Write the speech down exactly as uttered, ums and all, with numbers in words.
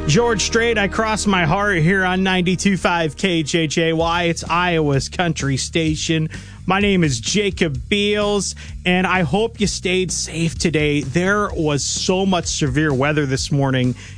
George Strait, I cross my heart here on ninety-two point five K J J Y. It's Iowa's country station. My name is Jacob Beals, and I hope you stayed safe today. There was so much severe weather this morning